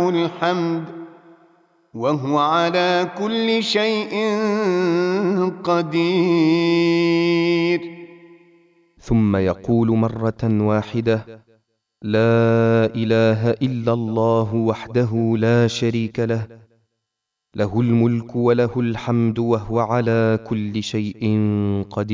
وله الحمد وهو على كل شيء قدير. ثم يقول مرة واحدة: لا إله إلا الله وحده لا شريك له، له الملك وله الحمد وهو على كل شيء قدير.